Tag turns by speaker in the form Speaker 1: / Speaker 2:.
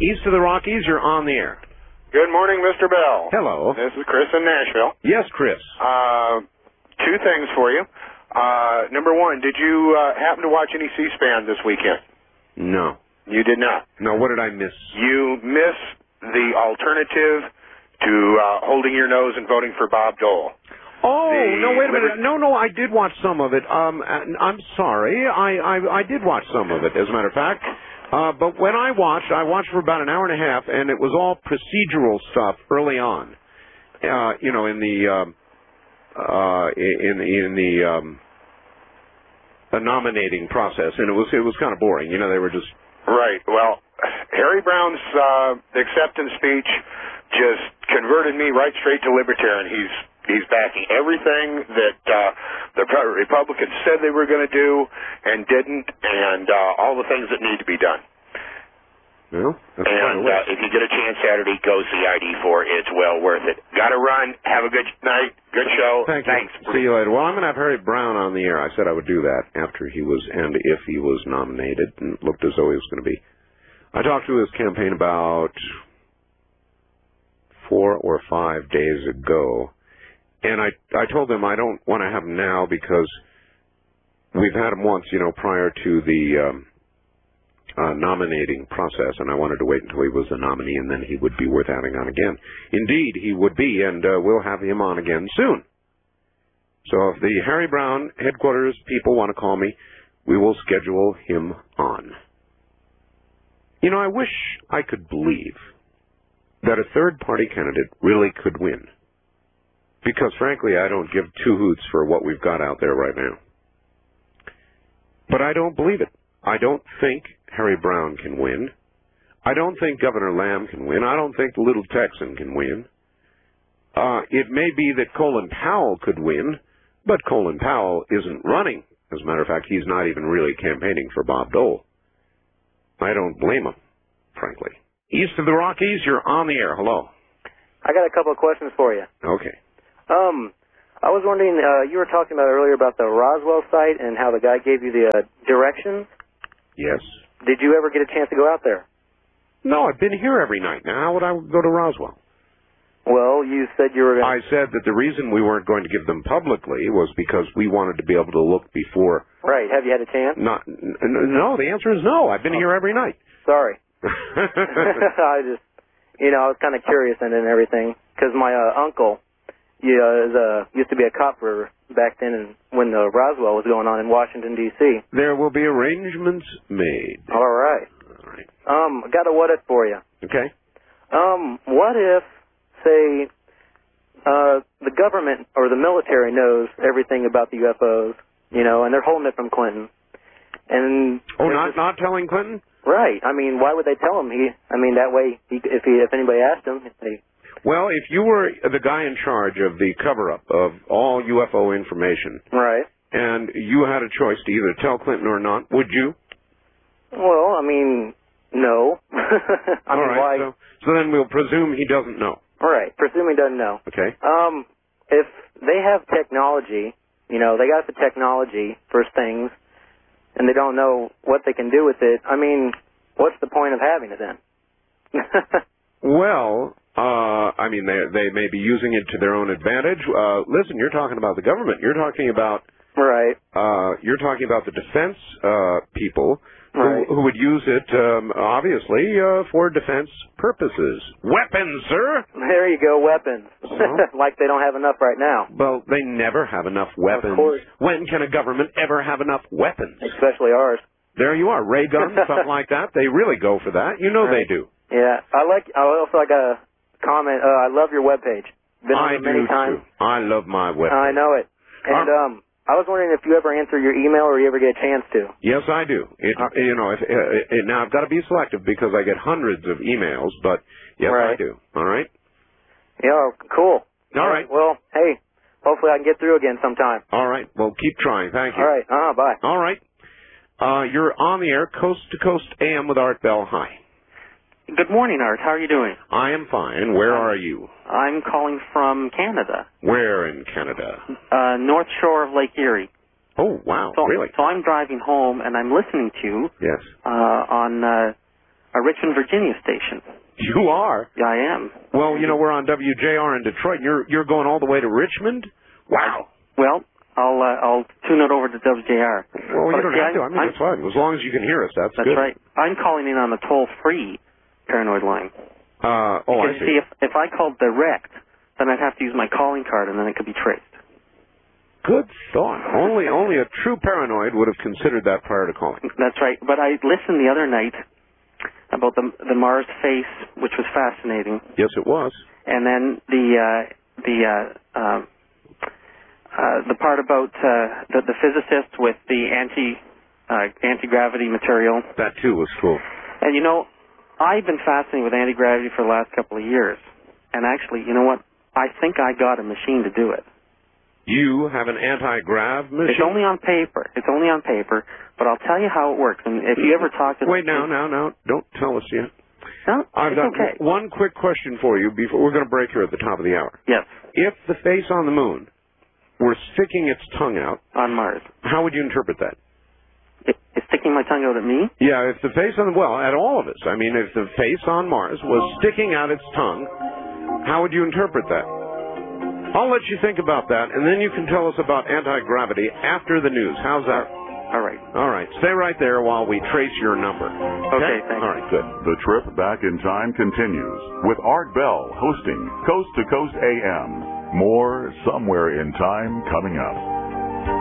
Speaker 1: East of the Rockies, you're on the air.
Speaker 2: Good morning, Mr. Bell.
Speaker 1: Hello.
Speaker 2: This is Chris in Nashville.
Speaker 1: Yes, Chris.
Speaker 2: Two things for you. Number one, did you happen to watch any C-SPAN this weekend?
Speaker 1: No.
Speaker 2: You did not?
Speaker 1: No, what did I miss?
Speaker 2: You missed the alternative to holding your nose and voting for Bob Dole.
Speaker 1: Oh, no, wait a minute. No, I did watch some of it. I'm sorry. I did watch some of it, as a matter of fact. But when I watched for about an hour and a half, and it was all procedural stuff early on. In the nominating process, and it was kind of boring. They were just
Speaker 2: right. Well, Harry Brown's acceptance speech just converted me right straight to libertarian. He's backing everything that the Republicans said they were going to do and didn't, and all the things that need to be done.
Speaker 1: Well, that's
Speaker 2: and if you get a chance Saturday, go see ID4. It's well worth it. Got to run. Have a good night. Good show.
Speaker 1: Thanks. See you later. Well, I'm going to have Harry Brown on the air. I said I would do that after he was, and if he was nominated, and it looked as though he was going to be. I talked to his campaign about 4 or 5 days ago, and I told them I don't want to have him now because we've had him once, prior to the nominating process, and I wanted to wait until he was the nominee, and then he would be worth having on again. Indeed, he would be, and we'll have him on again soon. So if the Harry Brown headquarters people want to call me, we will schedule him on. I wish I could believe that a third-party candidate really could win. Because, frankly, I don't give two hoots for what we've got out there right now. But I don't believe it. I don't think Harry Brown can win. I don't think Governor Lamb can win. I don't think the little Texan can win. It may be that Colin Powell could win, but Colin Powell isn't running. As a matter of fact, he's not even really campaigning for Bob Dole. I don't blame him, frankly. East of the Rockies, you're on the air. Hello.
Speaker 3: I got a couple of questions for you.
Speaker 1: Okay.
Speaker 3: I was wondering, you were talking about earlier about the Roswell site and how the guy gave you the directions.
Speaker 1: Yes.
Speaker 3: Did you ever get a chance to go out there?
Speaker 1: No, I've been here every night. Now, how would I go to Roswell?
Speaker 3: Well, you said you were going to...
Speaker 1: I said that the reason we weren't going to give them publicly was because we wanted to be able to look before...
Speaker 3: Right. Have you had a chance?
Speaker 1: No, the answer is no. I've been here every night.
Speaker 3: Sorry. I just, I was kind of curious and everything, because my uncle used to be a cop for back then and when the Roswell was going on in Washington, D.C.
Speaker 1: There will be arrangements made.
Speaker 3: All right. I got a what if for you.
Speaker 1: Okay.
Speaker 3: What if, say, the government or the military knows everything about the UFOs, and they're holding it from Clinton. And
Speaker 1: not telling Clinton?
Speaker 3: Right. I mean, why would they tell him? That way, if anybody asked him,
Speaker 1: Well, if you were the guy in charge of the cover-up of all UFO information,
Speaker 3: right,
Speaker 1: and you had a choice to either tell Clinton or not, would you?
Speaker 3: Well, no.
Speaker 1: All right. Why? So then we'll presume he doesn't know.
Speaker 3: All right. Presume he doesn't know.
Speaker 1: Okay.
Speaker 3: If they have technology, they got the technology for things, and they don't know what they can do with it, what's the point of having it then?
Speaker 1: Well, they may be using it to their own advantage. Listen, you're talking about the government. You're talking about
Speaker 3: right.
Speaker 1: You're talking about the defense people
Speaker 3: right.
Speaker 1: who would use it, obviously, for defense purposes. Weapons, sir.
Speaker 3: There you go, weapons. Like they don't have enough right now.
Speaker 1: Well, they never have enough weapons.
Speaker 3: Of course.
Speaker 1: When can a government ever have enough weapons?
Speaker 3: Especially ours.
Speaker 1: There you are, ray guns, something like that. They really go for that. Right. They do.
Speaker 3: Yeah, I got a comment. I love your webpage. Been on it many times.
Speaker 1: Too. I love my webpage.
Speaker 3: I know it. And I was wondering if you ever answer your email or you ever get a chance to.
Speaker 1: Yes, I do. Now I've got to be selective because I get hundreds of emails, but yes,
Speaker 3: right.
Speaker 1: I do. All right.
Speaker 3: Yeah, cool.
Speaker 1: All right.
Speaker 3: Well, hey, hopefully I can get through again sometime.
Speaker 1: All right. Well, keep trying. Thank you.
Speaker 3: All right. Bye.
Speaker 1: All right. You're on the air, Coast to Coast AM with Art Bell. Hi.
Speaker 4: Good morning, Art. How are you doing?
Speaker 1: I am fine. Where are you?
Speaker 4: I'm calling from Canada.
Speaker 1: Where in Canada?
Speaker 4: North shore of Lake Erie.
Speaker 1: Oh, wow.
Speaker 4: So,
Speaker 1: really?
Speaker 4: So I'm driving home, and I'm listening to you
Speaker 1: yes.
Speaker 4: on a Richmond, Virginia station.
Speaker 1: You are?
Speaker 4: Yeah, I am.
Speaker 1: Well, you know, we're on WJR in Detroit. You're going all the way to Richmond? Wow.
Speaker 4: Well, I'll tune it over to WJR.
Speaker 1: Well, you don't have to. I mean, it's fine. As long as you can hear us, that's good.
Speaker 4: That's right. I'm calling in on the toll-free Paranoid line.
Speaker 1: I see.
Speaker 4: If I called direct, then I'd have to use my calling card, and then it could be traced.
Speaker 1: Good thought. Only a true paranoid would have considered that prior to calling.
Speaker 4: That's right. But I listened the other night about the Mars face, which was fascinating.
Speaker 1: Yes, it was.
Speaker 4: And then the part about the physicist with the anti-gravity material.
Speaker 1: That too was cool.
Speaker 4: And you know, I've been fascinated with anti-gravity for the last couple of years. And actually, you know what? I think I got a machine to do it.
Speaker 1: You have an anti-grav machine?
Speaker 4: It's only on paper. But I'll tell you how it works. And if you ever talk to...
Speaker 1: Wait, now. Don't tell us yet.
Speaker 4: No,
Speaker 1: I've got
Speaker 4: okay.
Speaker 1: one quick question for you before we're going to break here at the top of the hour.
Speaker 4: Yes.
Speaker 1: If the face on the moon were sticking its tongue out...
Speaker 4: On Mars.
Speaker 1: How would you interpret that?
Speaker 4: It's sticking my tongue out at me?
Speaker 1: Yeah, if the face on... Well, at all of us. I mean, if the face on Mars was sticking out its tongue, how would you interpret that? I'll let you think about that, and then you can tell us about anti-gravity after the news. How's that?
Speaker 4: All right.
Speaker 1: All right. Stay right there while we trace your number.
Speaker 4: Okay, thanks.
Speaker 1: All right, good.
Speaker 5: The trip back in time continues with Art Bell hosting Coast to Coast AM. More Somewhere in Time coming up.